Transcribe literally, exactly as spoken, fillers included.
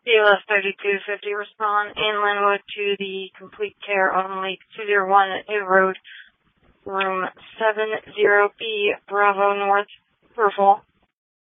C L S thirty-two fifty, respond in Linwood to the complete care on Lake two oh one New Road, room seven zero B, Bravo North, Purple.